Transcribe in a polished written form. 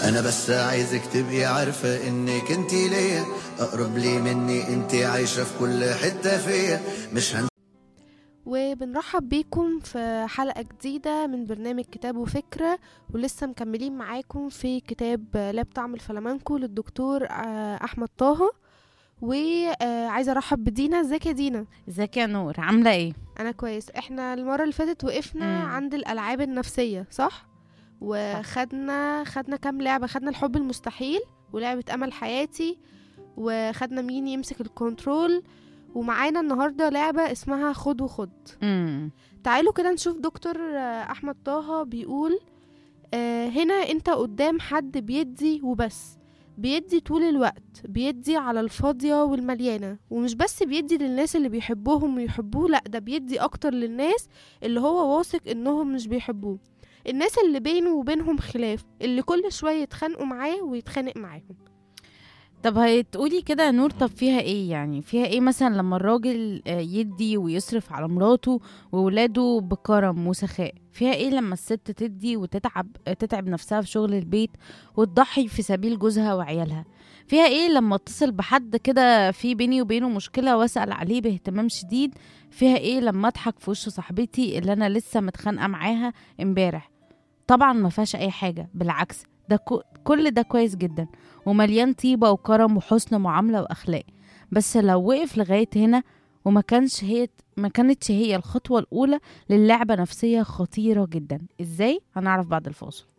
انا بس عايزك تبقي عارفة انك انتي ليا اقرب لي مني، انتي عايشة في كل حتة فيا. مش وبنرحب بيكم في حلقة جديدة من برنامج كتاب وفكرة، ولسه مكملين معاكم في كتاب لا بطعم الفلامنكو للدكتور أحمد طه. وعايزة أرحب بدينا. ازيك يا دينا؟ ازيك يا نور، عاملة ايه؟ أنا كويس. احنا المرة اللي فاتت وقفنا مم. عند الألعاب النفسية، صح؟ صح. خدنا كام لعبة. خدنا الحب المستحيل، ولعبة أمل حياتي، وخدنا مين يمسك الكنترول، ومعانا النهاردة لعبة اسمها خد وخد. مم. تعالوا كده نشوف دكتور أحمد طه بيقول هنا انت قدام حد بيدي وبس، بيدي طول الوقت، بيدي على الفاضية والمليانة، ومش بس بيدي للناس اللي بيحبوهم ويحبوه، لأ ده بيدي أكتر للناس اللي هو واثق إنهم مش بيحبوه، الناس اللي بينه وبينهم خلاف، اللي كل شوية يتخانقوا معاه ويتخانق معاهم. طب هتقولي كده يا نور، طب فيها ايه؟ يعني فيها ايه مثلا لما الراجل يدي ويصرف على مراته وولاده بكرم وسخاء؟ فيها ايه لما الست تدي تتعب نفسها في شغل البيت وتضحي في سبيل جوزها وعيالها؟ فيها ايه لما اتصل بحد كده في بيني وبينه مشكلة واسأل عليه باهتمام شديد؟ فيها ايه لما اضحك في وش صاحبتي اللي انا لسه متخانقة معاها امبارح؟ طبعا ما فيهاش اي حاجة، بالعكس ده كل ده كويس جدا ومليان طيبة وكرم وحسن معاملة واخلاق. بس لو وقف لغاية هنا ما كانتش هي الخطوة الأولى للعبة نفسية خطيرة جدا. ازاي؟ هنعرف بعد الفاصل.